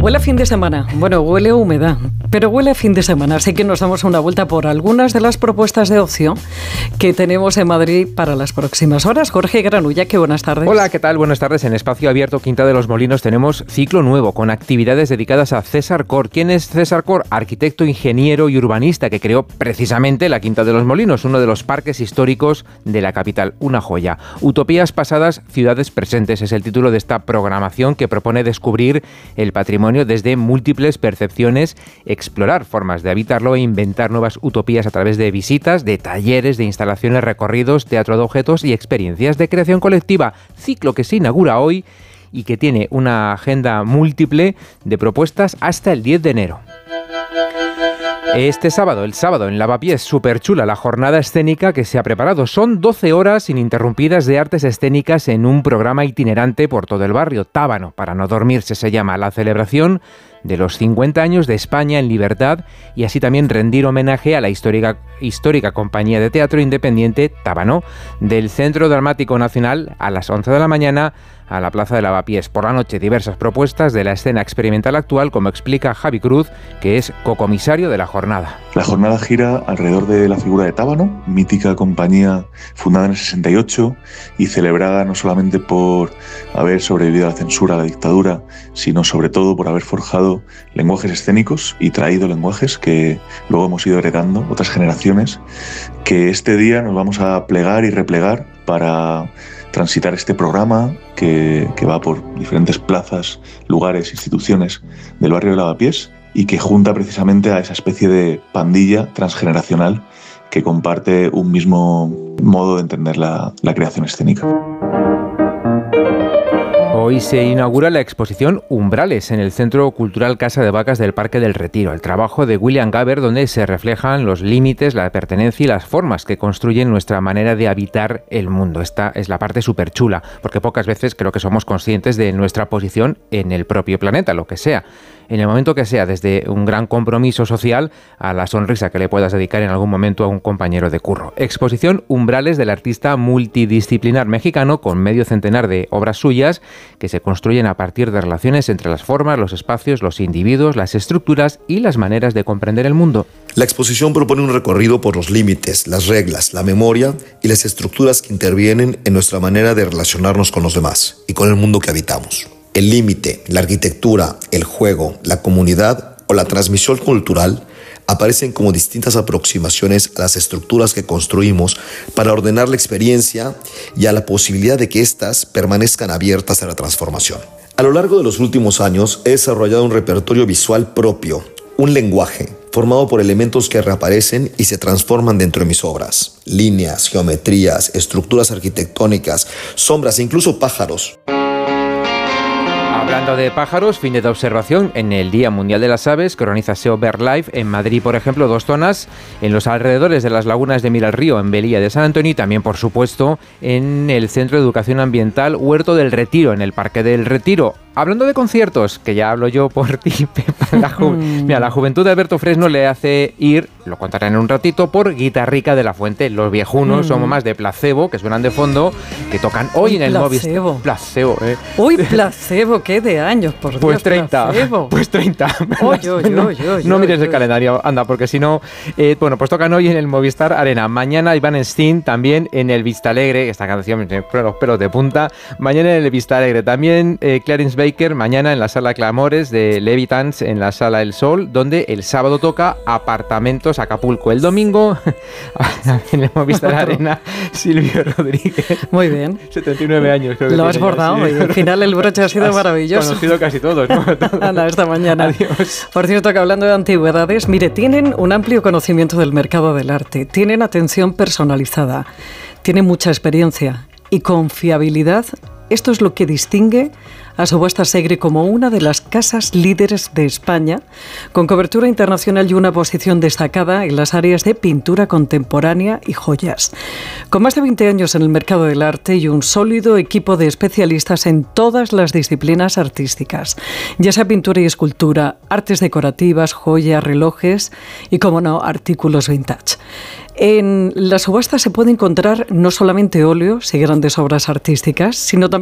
Huele a fin de semana. Bueno, huele a humedad, pero huele a fin de semana. Así que nos damos una vuelta por algunas de las propuestas de ocio que tenemos en Madrid para las próximas horas. Jorge Granulla, qué buenas tardes. Hola, ¿qué tal? Buenas tardes. En Espacio Abierto Quinta de los Molinos tenemos ciclo nuevo con actividades dedicadas a César Cor. ¿Quién es César Cor? Arquitecto, ingeniero y urbanista que creó precisamente la Quinta de los Molinos, uno de los parques históricos de la capital. Una joya. Utopías pasadas, ciudades presentes es el título de esta programación que propone descubrir el patrimonio desde múltiples percepciones, explorar formas de habitarlo e inventar nuevas utopías a través de visitas, de talleres, de instalaciones, recorridos, teatro de objetos y experiencias de creación colectiva. Ciclo que se inaugura hoy y que tiene una agenda múltiple de propuestas hasta el 10 de enero. Este sábado, el sábado, en Lavapiés, súper chula la jornada escénica que se ha preparado. Son 12 horas ininterrumpidas de artes escénicas en un programa itinerante por todo el barrio. Tábano, para no dormirse, se llama la celebración de los 50 años de España en libertad y así también rendir homenaje a la histórica compañía de teatro independiente Tábano, del Centro Dramático Nacional a las 11 de la mañana a la Plaza de Lavapiés. Por la noche, diversas propuestas de la escena experimental actual, como explica Javi Cruz, que es cocomisario de la jornada. La jornada gira alrededor de la figura de Tábano, mítica compañía fundada en el 68 y celebrada no solamente por haber sobrevivido a la censura, a la dictadura, sino sobre todo por haber forjado lenguajes escénicos y traído lenguajes que luego hemos ido heredando otras generaciones, que este día nos vamos a plegar y replegar para transitar este programa que va por diferentes plazas, lugares, instituciones del barrio de Lavapiés y que junta precisamente a esa especie de pandilla transgeneracional que comparte un mismo modo de entender la creación escénica. Hoy se inaugura la exposición Umbrales en el Centro Cultural Casa de Vacas del Parque del Retiro, el trabajo de William Gaber, donde se reflejan los límites, la pertenencia y las formas que construyen nuestra manera de habitar el mundo. Esta es la parte súper chula, porque pocas veces creo que somos conscientes de nuestra posición en el propio planeta, lo que sea. En el momento que sea, desde un gran compromiso social a la sonrisa que le puedas dedicar en algún momento a un compañero de curro. Exposición Umbrales del artista multidisciplinar mexicano con medio centenar de obras suyas que se construyen a partir de relaciones entre las formas, los espacios, los individuos, las estructuras y las maneras de comprender el mundo. La exposición propone un recorrido por los límites, las reglas, la memoria y las estructuras que intervienen en nuestra manera de relacionarnos con los demás y con el mundo que habitamos. El límite, la arquitectura, el juego, la comunidad o la transmisión cultural aparecen como distintas aproximaciones a las estructuras que construimos para ordenar la experiencia y a la posibilidad de que éstas permanezcan abiertas a la transformación. A lo largo de los últimos años he desarrollado un repertorio visual propio, un lenguaje formado por elementos que reaparecen y se transforman dentro de mis obras. Líneas, geometrías, estructuras arquitectónicas, sombras e incluso pájaros. Hablando de pájaros, fin de observación en el Día Mundial de las Aves que organiza SEO BirdLife en Madrid, por ejemplo, 2 zonas en los alrededores de las lagunas de Miralrío, en Velilla de San Antonio y también, por supuesto, en el Centro de Educación Ambiental Huerto del Retiro, en el Parque del Retiro. Hablando de conciertos, que ya hablo yo por ti, Pepa, mira, la juventud de Alberto Fresno le hace ir, lo contaré en un ratito, por Guitarrica de la Fuente. Los viejunos somos más de Placebo, que suenan de fondo, que tocan hoy en el Movistar. Placebo, Uy, Placebo, qué de años, por pues Dios, 30, Placebo. Pues 30. No mires el calendario, anda, porque si no... bueno, pues tocan hoy en el Movistar Arena. Mañana Iván Steen también en el Vistalegre, esta canción me pone los pelos de punta. Mañana en el Vistalegre. También Clarence Baker, mañana en la Sala Clamores de Levitans, en la Sala El Sol, donde el sábado toca Apartamentos Acapulco. El domingo, en el Movistar Arena, Silvio Rodríguez. Muy bien. 79 años, creo que lo has bordado y al final el broche ha sido maravilloso. Conocido casi todos, ¿no? Anda, esta mañana. Adiós. Por cierto, que hablando de antigüedades, mire, tienen un amplio conocimiento del mercado del arte, tienen atención personalizada, tienen mucha experiencia y confiabilidad. Esto es lo que distingue a Subasta Segre como una de las casas líderes de España, con cobertura internacional y una posición destacada en las áreas de pintura contemporánea y joyas. Con más de 20 años en el mercado del arte y un sólido equipo de especialistas en todas las disciplinas artísticas, ya sea pintura y escultura, artes decorativas, joyas, relojes y, como no, artículos vintage. En la subasta se puede encontrar no solamente óleos y grandes obras artísticas, sino también